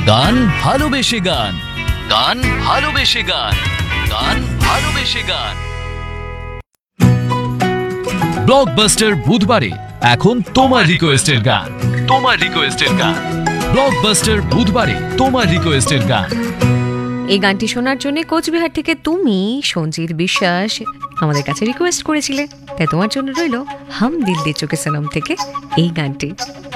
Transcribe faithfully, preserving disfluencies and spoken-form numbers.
গান ভালোবেসে গান, গান ভালোবেসে গান, গান ভালোবেসে গান। ব্লকবাস্টার বুধবারে এখন তোমার রিকোয়েস্টের গান, তোমার রিকোয়েস্টের গান। ব্লকবাস্টার বুধবারে তোমার রিকোয়েস্টের গান। এই গানটি শোনার জন্য কোচবিহার থেকে তুমি সঞ্জিত বিশ্বাস আমাদের কাছে রিকোয়েস্ট করেছিলে, তাই তোমার জন্য রইল হাম দিল দে চুকে সনম থেকে এই গানটি।